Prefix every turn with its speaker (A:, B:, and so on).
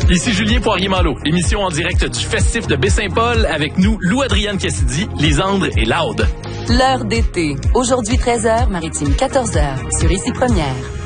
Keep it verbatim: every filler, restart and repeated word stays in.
A: Ici Julien Poirier-Malo, émission en direct du festif de Baie-Saint-Paul avec nous, Lou-Adrienne Cassidy, Lisandre et Laude.
B: L'heure d'été. Aujourd'hui treize heures, Maritime quatorze heures, sur Ici Première.